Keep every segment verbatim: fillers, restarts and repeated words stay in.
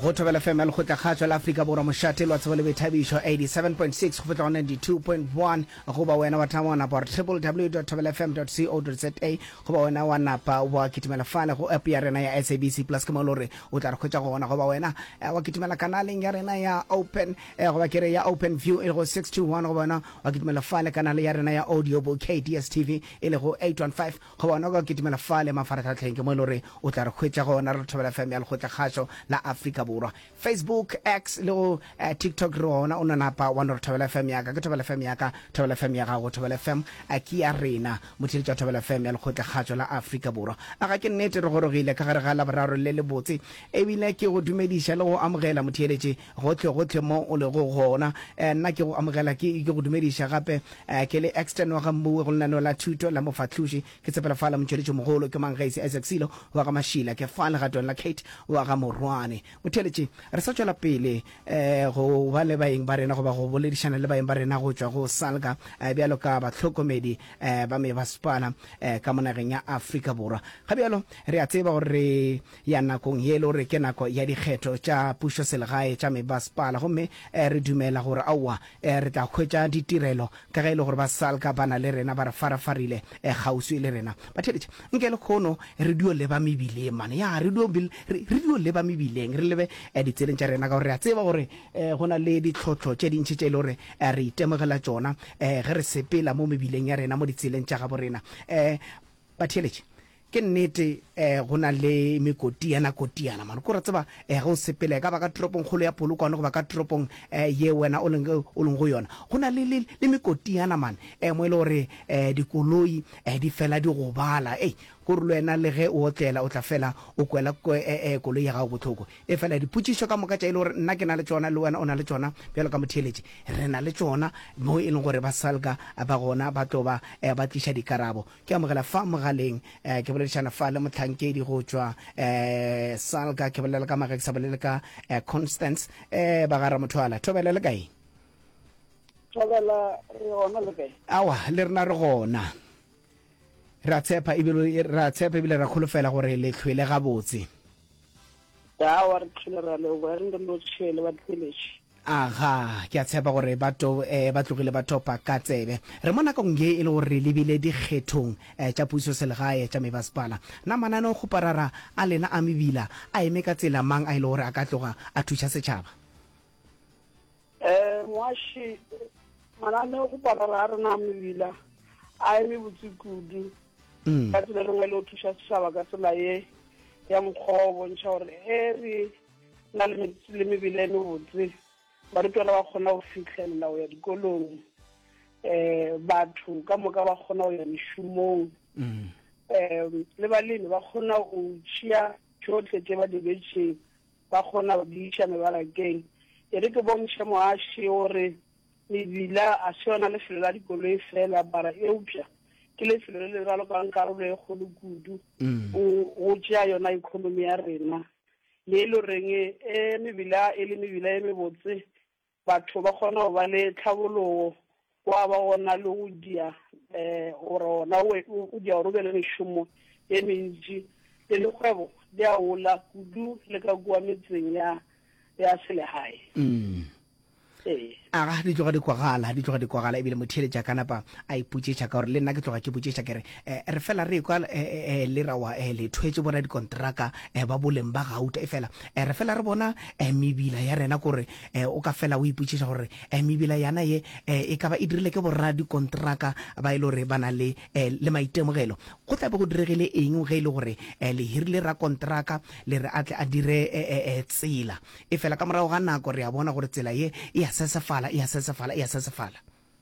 go thobela F M le go tla khatso la Afrika Borwa moshate lo tsebole bethabisho eighty-seven point six go fetla ninety-two point one go ba wena wa thamona ba w w w dot thobela f m dot co dot za go ba wena wa napa wa kitimela fana go app ya rena ya S A B C plus ke molore o tla re khotsa go bona go ba wena wa kitimela kanaleng ya rena ya open go ba kere ya open view e go six two one go bona wa kitimela fana kanale ya rena ya audio book K D S T V e le go eight one five go bona go kitimela fale mafarata tlheng ke molore o tla re khotsa go bona re thobela F M ya le go tla khatso la Afrika Borwa Facebook X le uh, TikTok rona ona napa wa no thobela F M ya ka ke thobela F M ya ka thobela F M ya ga go thobela F M a ki ya rena mothele tsa thobela F M ya le go tla khatso la Afrika Borwa aga ke nnete re gorogile ka gare ga la boraro le le botse e bile ke go dumedisha le go amogela motheletše gotlhe gotlhe mo o le go gona nna ke go amogela ke go dumedisha gape ke le extern wa ga mmu go lena no la thuto la mofatlushi ke tsepela fala motheletše mogolo ke mangaisi Isaac Silo wa ga mashila ke fala ga tona la Kate wa ga morwane motheletše re sa tswela pele eh go ba le baeng ba rena go ba go boledišana le baeng ba rena go tswa go salga bjalo ka ba tlhokomedi eh ba me ba spana eh ka monageng ya Afrika Borwa ga bjalo re a tseba gore ya nakong yelo re ke nako ya dikgetho tša pušo selegae tša me ba spala gomme re dumela gore aua re tla khwetša ditirelo ka ge ile gore ba salga bana le rena ba re farafarile gauswi le rena batheletše nke le khono re dio le ba mebile man ya re dio re dio le ba mebileng re lebe ditseleng tša rena ka gore re a tseba gore go na le ditlhotlho tše dintšhi tše le gore re itemogela tsona ge re sepela mo mebileng ya rena mo ditseleng tša gabo rena um batheletše ke nnete eh go na le mekotiana kotiana man ko re tseba eh go sepele ka ba ka tropong kholo ya polokwane go ba ka tropong eh ye wena o leng o leng go yona go na le le mekotiana man eh mo ile gore eh dikoloi eh di fela di go bala eh go re lena le ge o tlela o tla fela o kwela eh koloi ya ga botlhoko e fela diputšišo ka moka tša ile gore nna ke na le tsona le wena o na le tsona bjalo ka motheletše re na le tsona mo e leng gore ba salga ba gona ba tlo ba ba tliša dikarabo ke amogela fa mogaleng eh ke boledišana fa le motlhankedi go tswa eh salga ke bolela ka magek sa bolela ka Constance eh ba gara motho ala thobela le kae thobela re gona le kae awa le rena re gona ra tshepa ibile ra tshepa ibile ra kholofela gore le tlhwele ga botse ya wa re tlhwele ra le go re ndo tshele ba tlhweleše aga ke a tshepa gore batho eh ba tlogile ba topa ka tsebe re mona ka nge ile gore le bile di kgethong tša puso selegae tša mebaspala na manano go parara a lena a mebila a eme ka tsela mang a ile gore a ka tloga a thuša setšhaba eh moaši manano go parara a rena mebila a eme botse kudu ka tsela lengwe le o thuša setšhaba ka tsela ye ya mokgwa o bontšha gore e re na le mebila e mebotse barutwana ba kgona go fitlhelela go ya dikolong um batho ka moka ba kgona go ya mešomong um le balemi ba kgona go tšea tšotlhe tše ba di betšeng ba kgona go di iša mebarakeng e re ke bontšhe moaši gore mebila a se yona lefelo la dikoloi fela bara eupša ke lefelo le le ralo ka nkarolo e kgolo kudu go tšea yona economy ya rena le e le goreng e mebila e le mebila e mebotse batho ba kgona go ba le tlhabologo wa ba gona le go dia um gore ona o dia gore o be le mešomo e mentši le lekgwebo di a ola kudu le ka kua metseng ya selegae ee aga di tloga di kwagala di tloga di kwagala ebile motheletša ka napa a ipotšiša ka gore le nna ke tloga ke potšiša kere re fela re kwa le rawa le thwetse bona dikontraka ba boleng ba gauta e fela re fela re bona mebila ya rena kore o ka fela o ipotšiša gore mebila yana ye e ka ba e dirile ke borra dikontraka ba ile gore ba na le le maitemogelo go tlabe go diregile eng ge ile gore le hirile ra kontraka le re atle a dire tsela e fela ka morago ga nako re a bona gore tsela ye e sesafala ya sesafala ya sesafala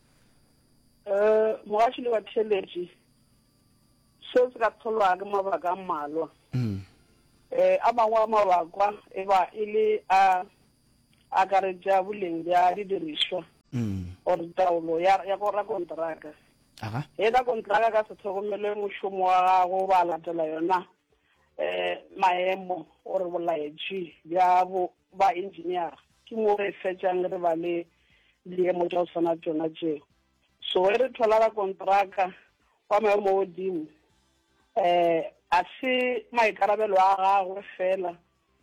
eh moaši le wa theletše se se ka tholwa ke mabaka a mmalwa eh a mangwe a mabakwa e ba e le a akaretša boleng bja didirišwa gore taolo ya go ra kontraka e ka kontraka ka se tlhokomele mošomo wa gago ba latela yona eh maemo gore bolaetše bja ba engineer ke mo re fetšang re ba le diemo tša go tshwana tsona tšeo so e re thola ka kontraka wa maemo godimo um a se maikarabelo a gagwe fela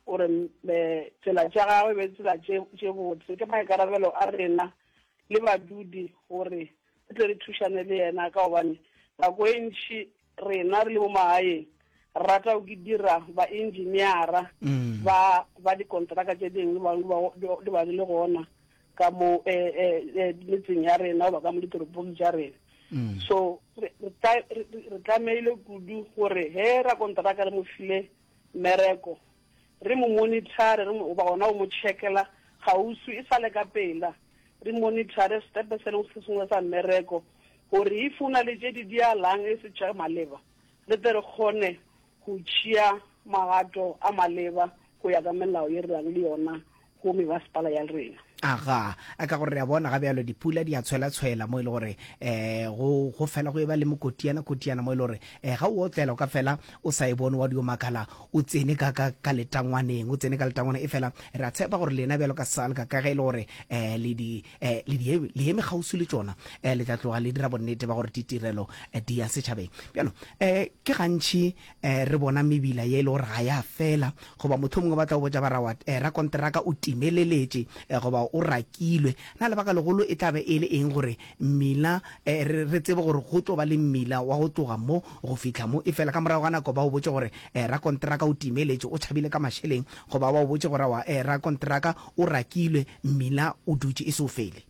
ore tsela tša gagwe be tsela tše botse ke maikarabelo a rena le badudi gore re tle re thušane le yena ka gobane nako e ntši rena re le mo magaeng rata o ke dira ba-engineera ba ba dikontraka tše dingwe di ba di le gona ka mo metseng ya rena o ba ka mo ditoropong tša rena so re tlameile kudu gore he ra kontraka re mo file mmereko re mo monitore re mo ba gona o mo checkela gausu e sale ka pela re monitore step se le se sengwe sa mmereko gore e funa le tše di dialang e se tša maleba le tere kgone go tšea magato a maleba go ya ka melao ye re lang le yona go memasepala ya rena aga a ka gore re a bona ga bjalo dipula di a tshwela-tshwela mo e le gore um go go fela go e ba le mokotiana kotiana mo e le gore um ga o otlela o ka fela o sa e bone wa dio makala o tsene ka ka letangwaneng o tsene ka letangwana e fela re a tshepa gore lena bjalo ka salka ka ge e le gore um le di le eme gausi le tsona um le tla tloga le dira bonnete ba gore ditirelo di ya setšhabeng bjalo um ke gantšhi um re bona mebila ye e le gore ga ya fela goba motho mongwe ba tla o botsa ba rawa ra konteraka o timeleletse goba o rakilwe na lebaka legolo e tlabe e le eng gore mmila re tsebe gore go tlo ba le mmila wa go tloga mo go fitlha mo e fela ka morago ga nako ba o botse gore ra kontraka o timeletse o tshabile ka masheleng go ba ba o botse gore wa ra kontraka o rakilwe mmila o dutse e se o fele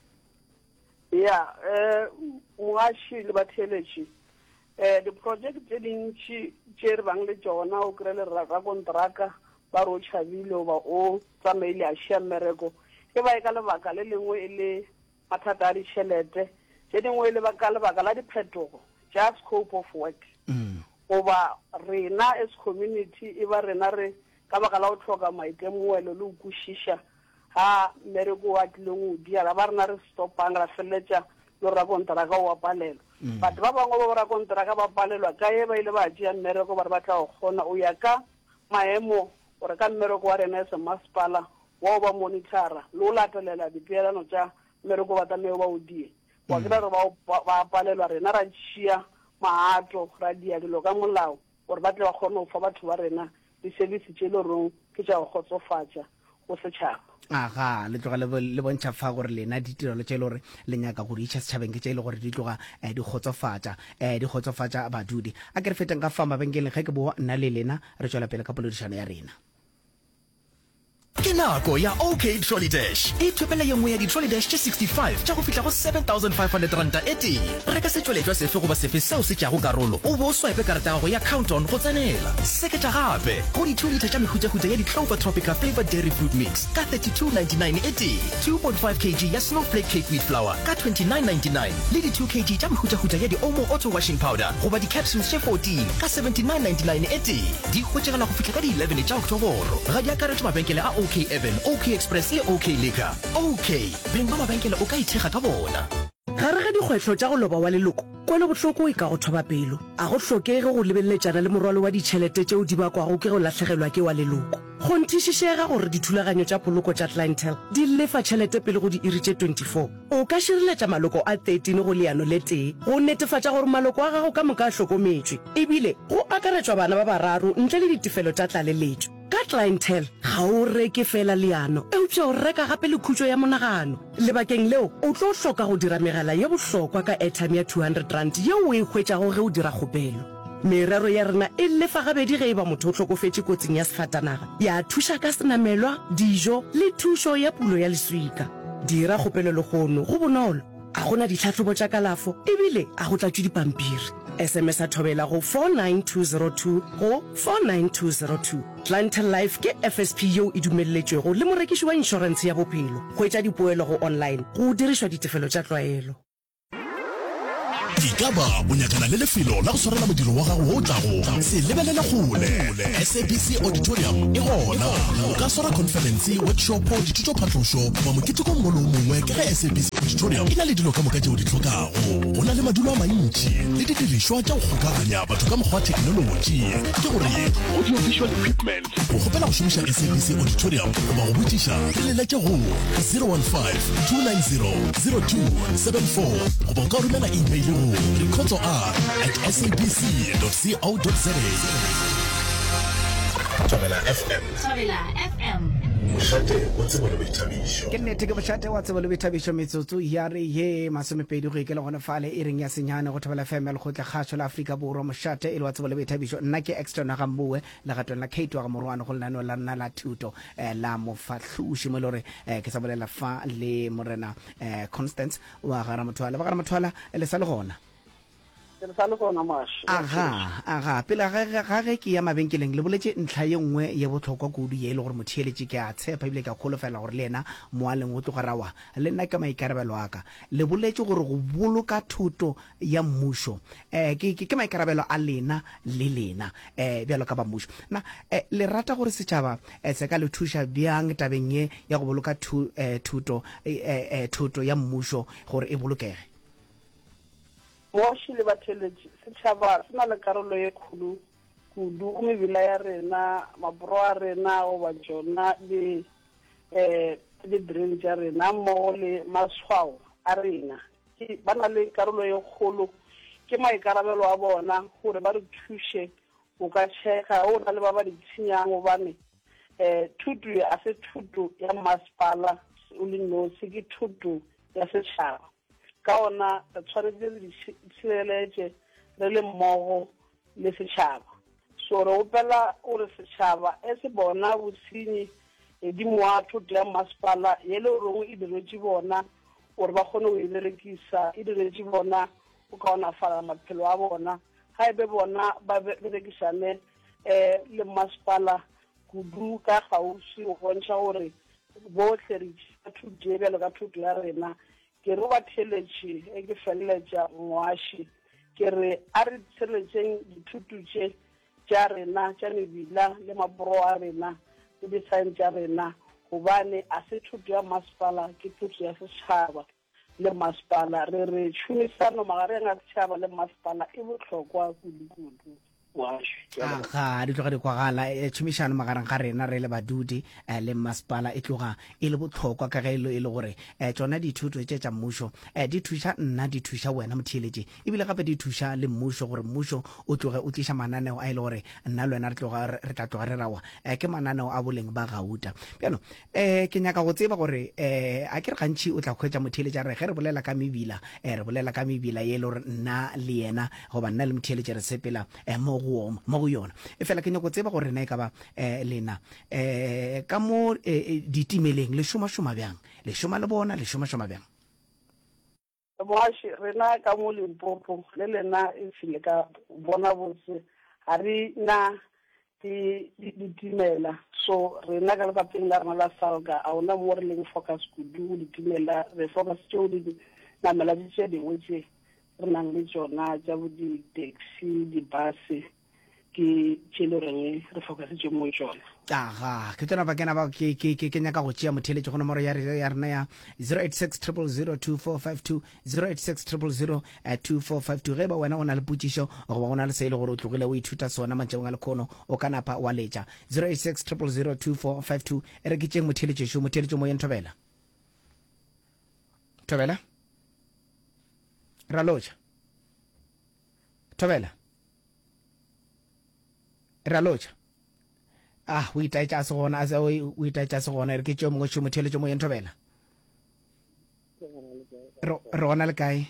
ya eh moashi le batheletši eh di project tse dintši tše re bang le tsona o kry le ra kontraka ba ro tshabile ba o tsamaile a šia mmereko e ba e ka lebaka le lengwe e le mathata a ditšhelete tše dingwe e le ka lebaka la diphetogo tša scope of work goba rena as community e ba rena re ka baka la go tlhoka maitemoelo le go kwešiša ga mmereko wa tlileng o diala ba rena re stopang ra feleletša le go rakonteraka o wa palelwa batho ba bangwe ba bo rakonteraka ba palelwa ka e ba ile ba tšea mmereko ba re ba tla go kgona o ya ka maemo gore ka mmereko wa rena e semasepala wa ba monitora lo latelela dipeelano tša mmereko ba tameo ba o die wa kira re ba palelwa rena ra tšea maato ra dia dilo ka molao gore ba tle ba kgone go fa batho ba rena di-service tše le rong ke tša go kgotsofatša go setšhaba aga le tloga le bontšha fa gore lena ditirelo tše e le gore le nyaka gore itšha setšhabeng ke tše e le gore di tloga di kgotsofatša di kgotsofatša badudi a ke re feteng ka fa mabenkeleng ge ke boa nna le lena re tswela pele ka poledišano ya rena ke nako ya OK Trolley Dash e thopela ye nngwe ya di-Trolley Dash tše sixty-five tša go fihla go seven thousand five hundred ranta e tee reka setšweletšwa sefe goba sefe seo se tšago karolo o bo o swipe karata gago ya countdown go tsenela seketša gape go di-two liter tša mehutahuta ya di-Clover Tropica Flavor Dairy Fruit Mix ka thirty-two ninety-nine e tee two point five kilograms ya Snowflake Cake Wheat Flour ka twenty-nine ninety-nine le di-two kilograms tša mehutahuta ya di-Omo Auto Washing Powder goba di-capsules tše fourteen ka seventy-nine ninety-nine e tee di hwetšegela go fihla ka di-eleven tša oktoboro ga di akaretšwe mabenkele a OK Evan, OK Express le OK Liquor. OK, beng ba mabenkele o ka ithekga ka bona. Gare ga dikgwetlho tša go loba wa leloko kwele bohloko e ka go thoba pelo a go hlokege go lebelletšana le morwalo wa ditšhelete tšeo di bakwago ke go latlhegelwa ke wa leloko go nthišišega gore dithulaganyo tša poloko tša clientele di lefa tšhelete pele go di iri tše twenty-four o ka šireletša maloko a thirteen go leano le tee go netefatša gore maloko a gago ka moka a hlokometšwe ebile go akaretšwa bana ba bararo ntle le ditefelo tša tlaleletšo ka clientele ga o reke fela leano eupša o reka gape le khutšo ya monagano lebakeng leo o tlo hloka go dira megala ye bohlokwa ka airtime ya two hundred rand yeo o e hwetšago ge o dira kgopelo merero ya rena e lefa gabedi ge e ba motho o hlokofetše kotsing ya sefatanaga ya thuša ka senamelwa dijo le thušo ya pulo ya leswika dira kgopelo legono go bonolo a gona ditlhatlhobo tša kalafo ebile a go tlatšwe dipampiri sms a thobela go four nine two zero two go four nine two zero two clientele life ke F S P yeo e dumelletšwego le morekiši wa inšorense ya bophelo go etša dipoelo go online go dirišwa ditefelo tša tlwaelo Ikaba bonyakana le lefelo la go swarela modiro wa gago o tlago se lebelele gole S A B C Auditorium e gona o ka swara conference workshop dithuto phatlošo wa moketeko mongwe le mongwe ke ge S A B C Auditorium e na le dilo ka moka tšeo di tlhokago go na le madulo a mantši le didirišwa tša go kgokaganya batho ka mokgwa wa thekenoloji ke gore audio visual equipment go gopela go šomiša S A B C Auditorium goba go botšiša leletše go zero one five two nine zero zero two seven four goba o ka romela email go records are at s a b c dot co dot za. Thobela F M. Thobela F M. Moshate o tsebo le boithabišo. Ke nnete ke mošate wa tsebo le boithabišo metsotso ya re ye masomepedi go ikele gone fale e reng ya senyane go Thobela F M ya lekgotla kgašo la Afrika Borwa mošate e le wa tsebo le boithabišo nna ke extern ga mbue legatong la Kate wa ga morwana go lenaneo la nna la thuto eh, la mofahloši mo e le gore eh, ke sa bolela fa le morena eh, Constance wa ga Ramathuala ba ga Ramathuala le sa le gona aga aga pele ga ge ke ya mabenkeleng le boletse ntlha ye nngwe ye botlhokwa kudu ye e le gore motheeletše ke a tshepa ebile ka kgolofela gore le ena moaleng o tloga rawa le nna ke maikarabelo aka le boletse gore go boloka thuto ya mmušo um ke ke maikarabelo a lena le lena um bjalo ka ba mmušo na um le rata gore setšhaba um se ka le thuša bjang tabeng ye ya go boloka thuto thuto ya mmušo gore e bolokege moši le batheletši setšhaba se na le karolo ye kgolo kudu o mebila ya rena maboro a rena goba tšona le um le drain tša rena mmogo le maswao a rena ba na le karolo ye kgolo ke maikarabelo a bona gore ba re thuše o ka tšheka o na le ba ba di tshenyang gobane um thuto a se thuto ya masepala o le nosi ke thuto ya setšhaba ka ona re tshwanetse re di tshireletše re le mmogo le setšhaba so re opela gore setšhaba e se bona bosenyi edimo wa thuto ya masepala ye le rongwe e diretše bona gore ba kgone go e berekisa e diretše bona go kaonafala maphelo a bona ga ebe bona ba berekišane um le masepala kudu ka gausi go bontšha gore botlhe re ka thuto e bjalo ka thuto ya rena ke re ba theletše e ke feleletša ngwaši ke re a re theletšeng dithuto tše tša rena tša mebila le maboro a rena le disaene tša rena gobane a se thuto ya masepala ke thuto ya setšhaba le masepala re re tšhomisano magareng a setšhaba le masepala e bohlokwa kudu-kudu ga di tloga di kwagala tšhomišano magareng ga rena re le badudi le masepala e tloga e le botlhokwa ka ge e le gore tsona dithuto tše tša mmušo di thuša nna di thuša wena motheeletše ebile gape di thuša le mmušo gore mmušo o tloge o tliša mananeo a e le gore nna le wena re tla tloga re rawa ke mananeo a boleng ba gauta bjano um ke nyaka go tseba gore um a ke re gantši o tla kgwetša motheeletše re ge re bolela ka mebila re bolela ka mebila ye e le gore nna le yena goba nna le motheeletše re sepela mo mo go yona e fela ke nyako tseba gore rena e ka ba um lena um ka mo ditimeleng le šomašoma bjang le šoma le bona le šomašoma bjang moaši rena ka mo Limpopo le lena e file ka bona botse ga re na ditimela so rena ka lepapeng la rena la salga a ona mo re leng focus kudu ditimela re focus tšeo di namela tše dingwe tše re nang le tšona tša bo di-taxi di-bus ke tšele reng re focusetše mo tšona aga ke tsona ba kena ba ke ke ke nyaka go tšea motheeletše go nomoro ya ya rena ya zero eight six zero zero two four five two zero eight six zero zero two four five two ge ba wena o na le potšišo goba go na le se e le gore o tlogile o ithuta sona mantšhabong a lekgono o ka napa wa letša zero eight six zero zero two four five two e re ke tšeng motheeletšešo motheeletše mo yen Thobela Thobela ra lotša Thobela ra lotša ah o itaetša se gona o itaetša se gona re ke tšeo mongwe tšeo motheeletšo mo yen Thobela re gona le kae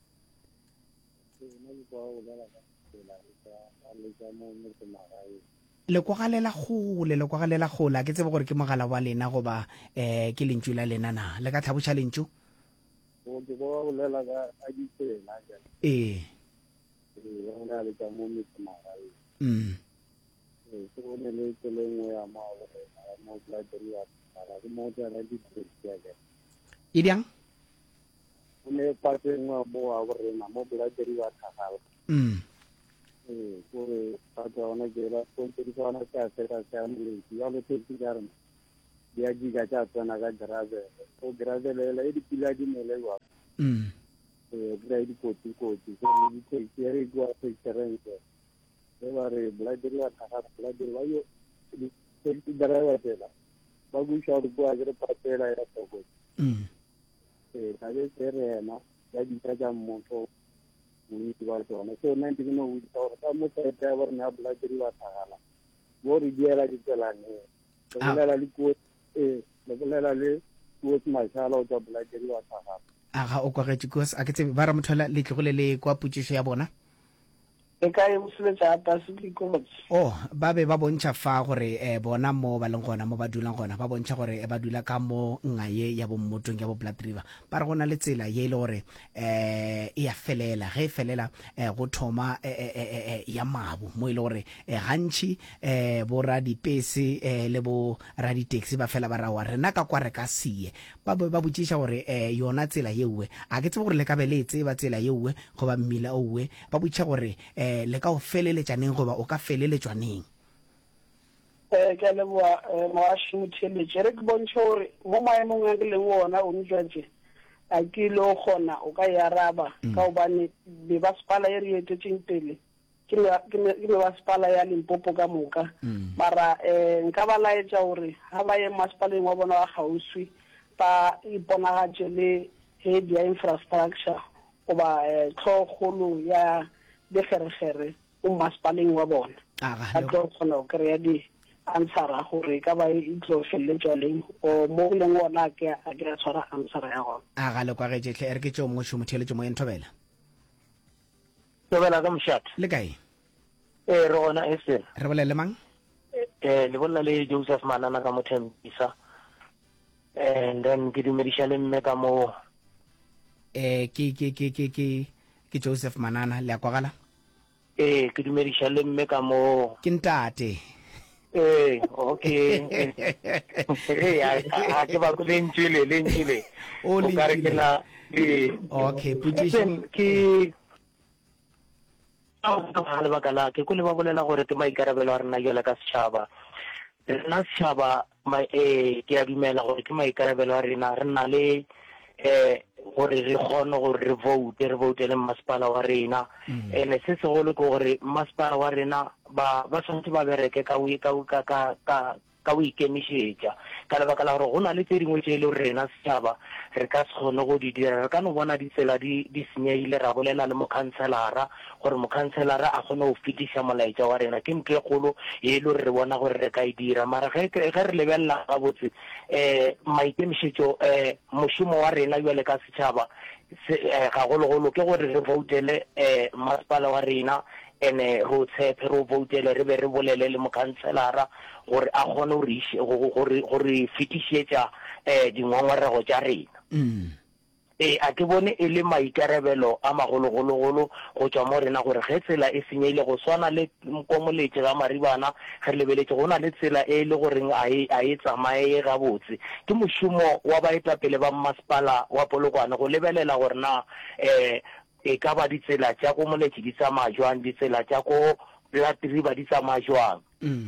le kwagalela gole le kwagalela gole a ke tsebe gore ke mogala wa lena goba um ke lentšu la lena na le ka tlhaboša lentšu ee mm e bjang mm gore batho bona ke ba tsotsi tsona tsa tsa tsa moleki ya le tse tsa rena ya diga tsa tsona ka drabe o drabe le le di pila di mele wa mm eh bra di koti koti so di tse re go a experience le ba re bla di la tha bla di wa yo di tse drabe tela ba go sha go a re patela ya toko mm eh ta le serena ya di tsa motho we wa tsona so nna ndi no u tsora ka mo se ta ba na bla di wa thagala bo re diela ditselane le bolela le kuo eh le bolela le kuo mashala o tsa Blackberry wa Thagapa aga o kwagetse kos a ke tsebe ba ra mothola le tlogole le kwa putsiso ya bona e ka e moseletsa ata se dikotsi oh ba be ba bontšha fa gore eh, bona mo ba leng gona mo ba dulang gona ba bontšha gore ba dula ka mo ngaye ya bo mmotong ya bo Blood River ba re gona le tsela ye le gore eh e ya felela ge felela eh, go thoma eh, eh, eh, ya mabu mo ile gore eh, gantši eh, bo ra dipese eh, le bo ra di-taxi ba fela ba ra wa rena ka kwa re ka sie ba be ba botšiša gore eh, yona tsela yeue a ke tsebe gore le ka be le tseba tsela yeue goba mmila ouwe ba botšiša gore eh, le ka o feleletšaneng goba o ka feleletšwaneng eh ke le bua moashi motheletše re ke bontšha gore mo maemong a ke leng ona o ntšwatše a ke lo gona o ka ya raba ka obane be ba spala e re etetseng pele ke be ba spala ya Limpopo ka moka mara eh nka ba laetša gore ha ba ye maspaleng wa bona wa gauswi ba iponagatše le head ya infrastructure goba tlhogolo ya de kgerekgere o maspaleng wa bona a tlo kgona go kry-a di answera gore ka ba itlo felletšwa leng o mo leng ona ke a ke a tshwara answera ya gona a ga le kwa ge jetle re ke tšeo mongwe tšhomo theletše mo entobela tobela ka mošate le kae eh re gona esel re bolele mang eh le bolla le Joseph Manana ka mothempisa and then ke dumediša le mme ka mo eh ke ke ke ke ke ke Joseph Manana le a kwagala eh ke dumediša le mme ka mo ke ntate eh okay eh a ke ba go lentile lentile o le ke la eh okay putisha ke a go le bakala ke go le ba bolela gore te maikarabelo a rena jela ka setšhaba rena setšhaba ma eh ke a dumela gore ke maikarabelo a rena re nna le eh gore re kgone gore re vote re vote le masepala wa rena ene se segolo ke gore masepala wa rena ba ba tshwanetse ba bereke ka ka ka ka ka o ikemišetša ka lebaka la gore go na le tse dingwe tše e le rena setšhaba re ka se kgone go di dira re ka no bona ditsela di senyegile ra bolela le mokhanselara gore mokhanselara a kgone go fetiša molaetša wa rena ke ntho e kgolo e le gore re bona gore re ka e dira mara ge re lebelela gabotse um maikemišetšo um mošomo wa rena jale ka setšhaba ga gologolo ke gore re voutele um masepala wa rena ene ro tshepe ro voutele re be re bolele le mokhanselara gore a kgone gore gore fetišetša um dingongorego tša rena ee a ke bone e le maikarabelo a magologologolo go tšwa mo rena gore ge tsela e senyeile go swana le nkomoletše ga maribana ge re lebeletše go na le tsela e le goreng a e tsamaye gabotse ke mošomo wa baetapele ba mmasepala wa Polokwane go lebelela gore na um e ka ba ditsela tša ko moletše di tsamaya jwang ditsela tša ko Blood River di tsamaya jwang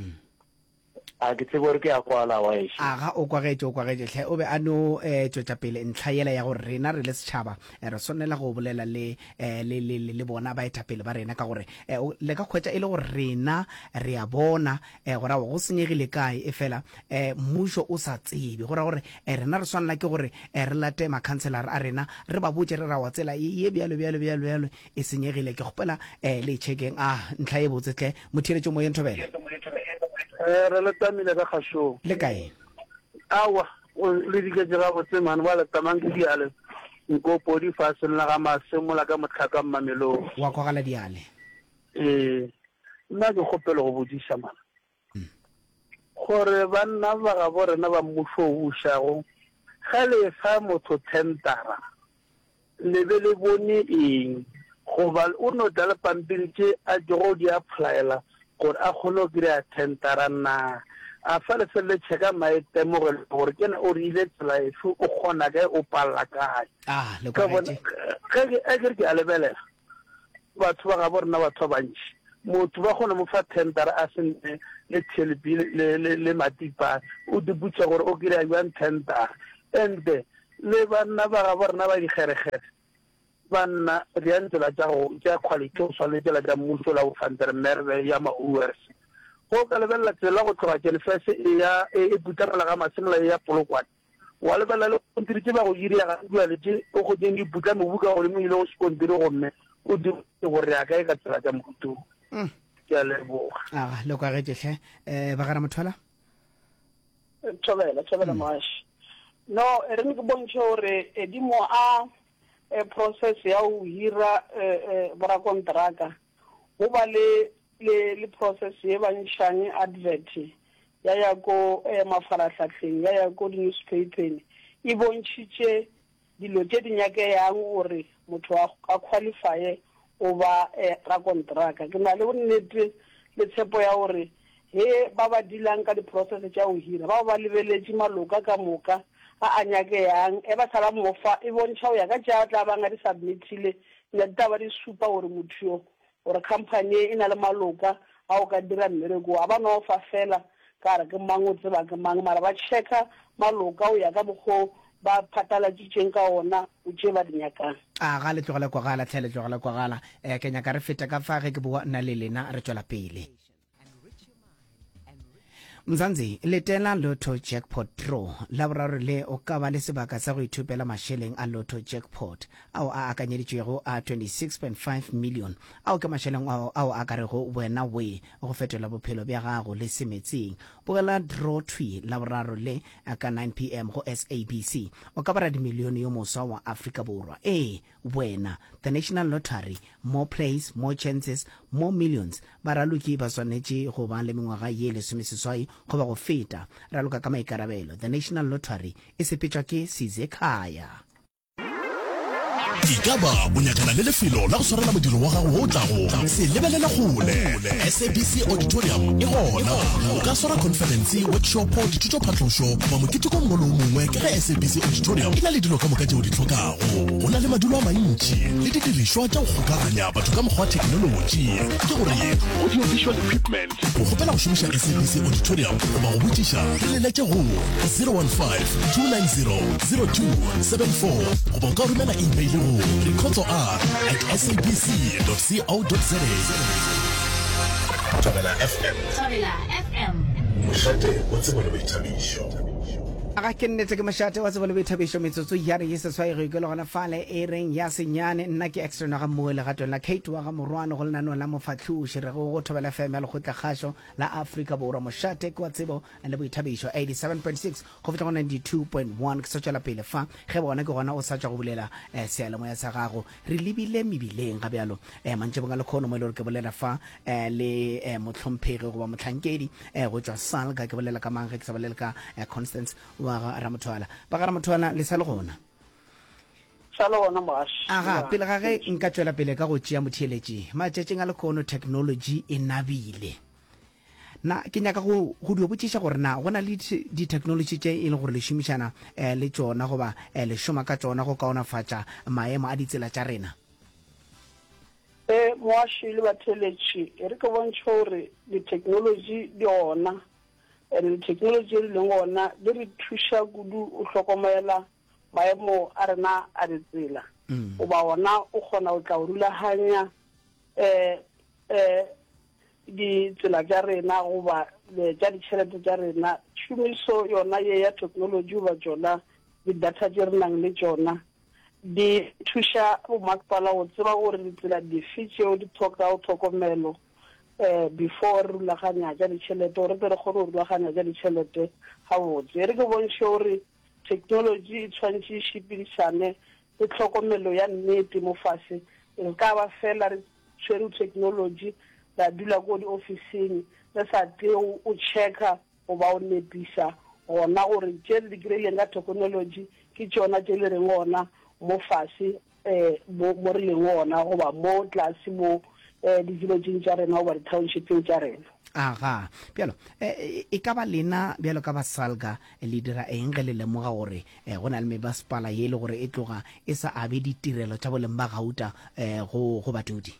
a ke tsebe gore ke ya kwala wa ešo aga o kwagetse o kwagetse tlhe o be a no um tšwetša pele ntlha yela ya gore rena re le setšhaba re swanela go bolela le le bona baetapele ba rena ka gore le ka kgwetša e le gore rena re a bona gore go senyegile kae e fela um mmušo o sa tsebe gore gore rena re swanela ke gore re late makhanselara a rena re ba botse re ra wa tsela ye bjalo bjalo bjalo bjalo e senyegile ke kgopela um le tšhekeng a ntlha e botse tle motheletšo mo yentobela re le tamile ka kgašong le kae awa le diketse ga botse mane ba le tamang ke diale nkopo di faseng la ga masemola ka motlhaka mmamelong wa kwagala diale ee nna ke kgopele go bodisa mana gore banna ba ga bo rena ba mmušo o bušago ga le fa motho tentara le be le bone eng goba o no dala pampiri tše a jego di applyela gore a kgone go kry-a tentara na a fa le fele tšheka maetemogelo gore ke na o re ile tsela efe o kgona kae o palela kae ge kere ke a lebelela batho ba ga bo rena batho ba bantši motho ba kgona mo fa tentara a senne le thelepi le matipa o di butša gore o kry-a jwang tentara and le banna ba ga bo rena ba dikgeregere banna di antsela tša go tša quality o swanetela tša mmušo la go fantere merve ya ma-O R C go ka lebelela tsela go tloga jelefese e butamela ga masemola ya Polokwane wa lebelela le kontiri tše ba go iria ga duale tše o go tšeng di buta mobuka go le mo ile go sekontiri gomme o di gore ya kae ka tsela tša mokutong ke a leboga a le kwa getlehle eh ba gara mothola thobela thobela mashi no re ne ke bontshe hore edimo a e process ya o hira e bora kontraka go ba le le le process ye ba nshane advert ya ya go mafarahlatleng ya ya go newspaper e bontshitse dilo tse di nyake yang gore motho a qualify o ba ra kontraka ke na le bonnete le tshepo ya gore he ba ba dilang ka di process tša o hira ba ba lebeletše maloka ka moka a anyake yang e ba sala mofa e bontšha o ya ka tša tla ba nga di submitile ne taba di supa gore motho gore company e na le maloka a o ka dira mmereko a ba no fa fela ka re ke mang o tseba ke mang mara ba checka maloka o ya ka bokgo ba phatala ditšeng ka ona o tše ba dinyakang a ga le tlogela kwa gala tlhele tlogela kwa gala eh ke nyaka re feta ka fa ge ke bua nna le lena re tswela pele Mzanzi letela Lotto Jackpot Draw la boraro le o ka ba le sebaka sa go ithupela masheleng a Lotto Jackpot ao a akanyeditšwego a twenty-six point five million ao ke masheleng ao ao a ka rego wena we go fetola bophelo bja gago le semetseng bogela draw twi la boraro le ka nine p m go S A B C o ka bara dimilione yo moswa wa Afrika Borwa e wena the National Lottery more plays more chances more millions baraluki ba swanetše go ba le mengwaga ye le someseswai go ba go feta raloka ka maikarabelo the National Lottery e sepetšwa ke Sizekhaya Ikaba bonyakana le lefelo la go swarela modiro wa gago o tlago se lebelela gole S A B C Auditorium e gona o ka swara conference workshop dithuto phatlosho ba mokitiko mongwe le mongwe ke ga S A B C Auditorium e na le dilo ka moka tšeo di tlhokago go na le madulo a mantši le didiriswa tša go gokaganya batho ka mokgwa wa technology ke gore audio visual equipment go gopela go šomiša S A B C Auditorium go ba go botšiša le leletse go zero one five two nine zero zero two seven four go ba o ka romela email go Rikhoto R at S A B C dot co dot za. Thobela F M. Thobela F M. Mošate o tseba le boithabišo. aga ke nnetse ke mošate wa tsebo le boithabišo metsotso ya re ye seswaego ke le gona fale e reng ya senyane nna ke extra ga mmoe legatong la kate wa ga morwane go lenanong la mofatlhoši re go go Thobela F M ya lekgotlakgašo la Afrika Borwa mošate ke wa tsebo le boithabišo eighty-seven point six go feta go ninety-two point one ke sa tšwela pele fa ge bona ke gona o sa tšwa go bolela sealemoya sa gago re lebile mebileng ga bjalo mantše bonga le kgono mo e le gore ke bolela fa le motlhomphegi goba motlhankedi go tšwa salga ke bolela ka mange ke sa bolela ka Constance wa ga Ramothola ba ga Ramothola le sa le gona sa le gona mogaši aga pele ga ge nka tšwela pele ka go tšea motheeletši matšatšeng a lekgono technology e nabile na ke nyaka go go di botšiša gore na go na le di-technology tše e le gore le šomišana um le tšona goba um le šoma ka tšona go kaonafatša maemo a ditsela tša rena e moaši le batheletši e re ke bontšhe gore di-technology di ona and technology e leng gona di re thuša kudu o hlokomela maemo a rena a ditsela goba ona o kgona o tla o rulaganya um um ditsela tša rena goba tša ditšhelete tša rena tšhomišo yona ye ya technology goba tšona di-data tše re nang le tšona di thuša bomasepala go tseba gore ditsela dife tšeo di tlhoka o tlhokomelo um before re rulaganya tša ditšhelete gore re kgone go rulaganya tša ditšhelete gabotse e re ke bontšhe gore technology e tshwanetse e šipedišane le tlhokomelo ya nnete mo fase re ka ba fela re tshwere technology la dula ko di-officing re sa teo o checka goba o nepisa gona gore tše di kry-ileng ka technology ke tšona tše le reng gona mo fase um mo re leng gona goba mo tlase mo um di-villageng tša rena goba di-townshipeng tša rena aga bjalo e ka ba lena bjalo ka ba salga le dira eng ge le lemoga gore go na le mebasepala ye le gore e tloga e sa abe ditirelo tša boleng ba gauta um go batodi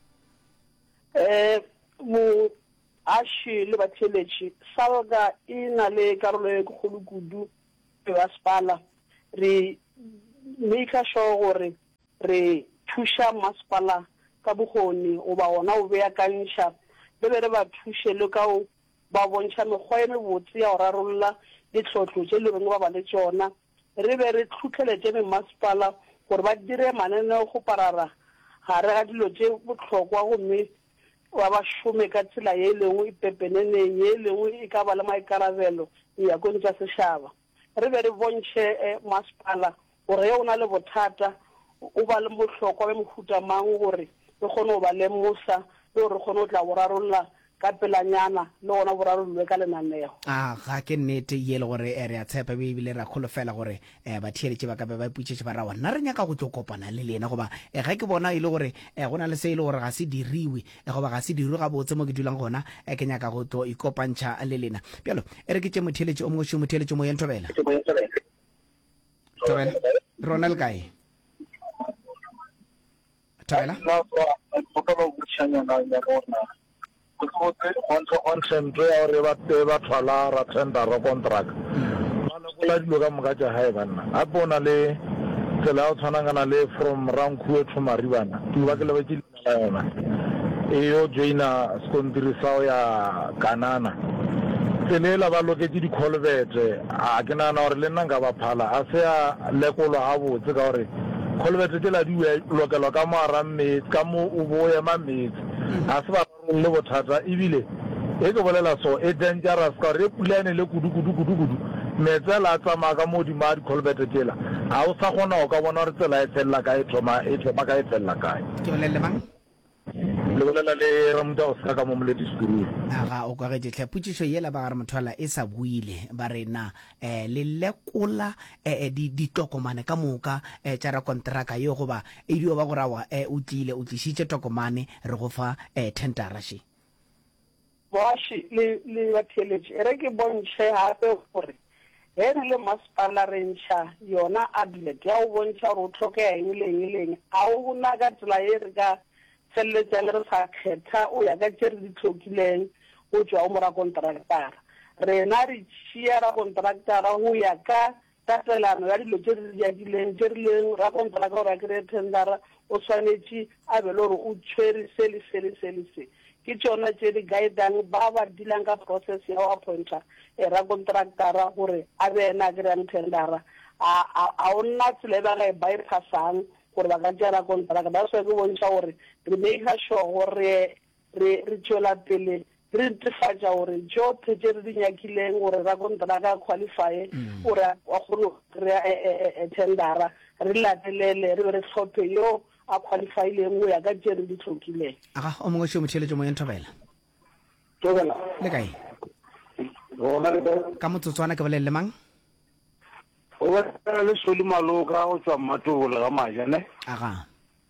um moaši le batheletši salga e na le karolo e kgolo kudu mebasepala re make sure gore re thuša masepala ka bokgoni goba gona o beakantšha le be re ba thuše le ka ba bontšha mekgwa e mebotse ya go rarolola ditlhotlo tše le reng ba ba le tšona re be re tlhutlheletše mmasepala gore ba dire mananeo go parara gare ga dilo tše bohlokwa gomme wa ba šome ka tsela ye lengwe ipepeneneng ye lengwe e ka ba le maikarabelo ya go ntša sešaba re be re bontšhe masepala gore o na le bothata o ba le bohlokwa be mohuta mang gore re kgone go ba lemosa le gore re kgone go tla borarolola ka pelanyana le gona borarololwe ka lenaneo a ga ke nnete ye le gore re a tshepa be ebile ra kgolofela gore um batheeletše ba ka be ba iputšetše ba rawa nna re nyaka go tlo kopana le lena goba um ga ke bona e le gore um go na le se e le gore ga se diriwe goba ga se dirwe ga botse mo ke dulang gona um ke nyaka go tlo ikopantšha le lena bjalo e re ke tše motheeletše o mogoši motheeletše mo yen thobela thobela rona le kae thobela consent ya gore ba thwala ra tendera contract ba lekola dilo ka moka tša gae banna gape o na le tsela ya go tshwanangana le from rankue to maribana ke ba ke lebetse leina la yona e yo joina sekontiri sa go ya kanana tselela ba loketse di-colvete a ke nagana gore le nna nka ba phala a se a lekolwa ga botse ka gore colvete tsela di lokelwa ka mo ara metsi ka mo o bo ema metsi a se ba le bothata ebile e ke bolela so e dangerous ka re pulane le kudu-kudu-kudu-kudu metsela a tsamaya ka mo dima di-colvete tsela a o sa gona o ka bona gore tsela e felela kae thoma ka e felela kae ke bolelele mang le bolela le ramuta o seka ka mo moledi sekurui aga o kwagetse tlhaputšišo yela ba gare mothola e sa buile ba re na um le lekola um ditokomane ka moka um tša ra kontraka yo goba e dio ba gorawa um o tlile o tlišitše tokomane re go fa um tentaraše boaši le batheeletše e re ke bontšhe gape gore ge re le masepala re ntšha yona adlet ya go bontšha gore o tlhoke eng le eng le eng a o bona ka tsela ye re ka feleletša le re sa kgetha o ya ka tše re di tlhokileng go tšwa o mora kontraktara rena re tšea ra kontraktara go ya ka tatelano ya dilo tše re di jakileng tše rileng ra kontraka gore a kry-e tendera o swanetše a be le gore o tshwere sele sele sele se ke tšona tše di guidang ba ba dilang ka process ya go appointa ra kontraktara gore a be ena a kry-ang tendera a o nna tsela e ba ga e bypassang gore ba ka tšera kontraka ba swa ke bontšha gore re make sure gore re tšwela pele re netefatša gore tšothe tše re di nyakileng gore ra kontraka qualifye gore a kgone kry-a tendera re latelele re be re tlhophe yo a qualifyileng go ya ka tše re di tlhokileng aga o mongwe šeo motheeletše mo yenthobela tobela le kae ka motsotswana ke bolelele mang o ba le soli maloka o tswa matobole ga maja ne aga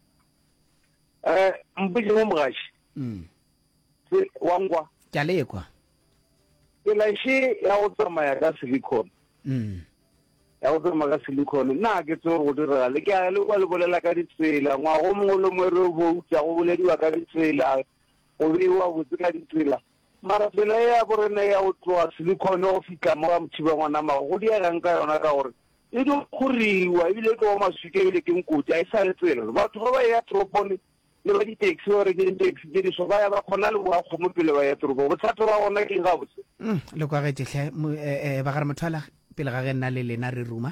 eh mpitse mo mogaši mm se wangwa ke a lekwa ke la shi ya go tsamaya ka silicon mm ya go tsamaya ka silicon nna ke tso go dira le ke a le kwa le bolela ka ditsela ngwa go mongwe le mongwe re bo tsa go bolediwa ka ditsela go bewa botse ka ditsela mara tsela ya borena ya go tloa silicon go fika mo ga mothiba ngwana mago go diagang ka yona ka gore e di khuriwa ebile ke wa maswike ebile ke nkoti a e sa le tsela batho ba ba ya tropone le ba di-taxi gore ke di-taxi tse diso ba ya ba kgona le boa kgomo pele ba ya tropo bothata ba gona ke ga botse le kwa getsetlhe ba gare motho ala pele ga ge nna le lena re ruma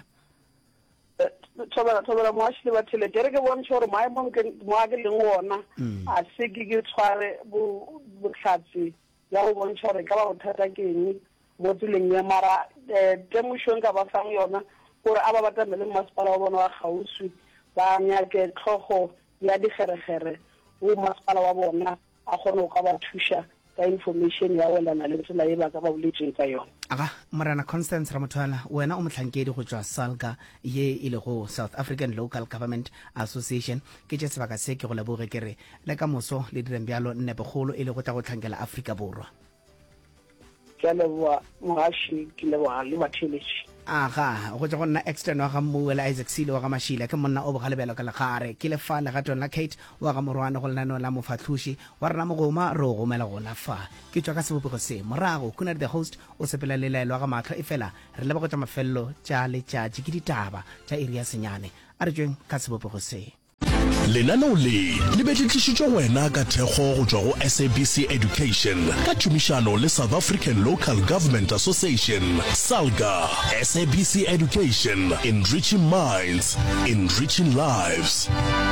thobela moaši le bathelete re ke bontšhe gore maemo mo a ke leng ona a se ke ke tshware botlhatsi ya go bontšha gore ka ba bothata ke eng mo tseleng ya mara temošong ka ba fang yona gore a ba batamele masepala wa bona wa kgauswi ba nyake tlhogo ya digeregere go masepala wa bona a kgone go ka ba thuša ka information ya welana le tsela e ba ka ba boletseng ka yona aga morana Constance Ramothola wena o motlhankedi go tswa SALGA ye e le go South African Local Government Association ke tše sebaka se ke go leboge ke re le ka moso le direng bjalo nnepegolo e le go tla go tlhankela Afrika Borwa ke a leboa mogaši ke leboa le batheeletši aga go tla go nna extern wa ga Mmuela Isaac Sile wa ga Mashila ke monna o bogalebelo ka legare ke le fa legatong la Kate wa ga Morwana go lenaneo la mofatlhuši wa rena mogoma re o gomela gona fa ke tswa ka sebopego se morago kuna the host o sepela le laelwa ga matlho e fela re leba go tša mafelelo tša letšatši ke ditaba tša iri ya senyane a re tsweng ka sebopego se lenaneo le le betletlišitšwe wena ka thekgo go tšwa go S A B C Education ka tšhomišano le South African Local Government Association SALGA. S A B C Education, enriching minds, enriching lives.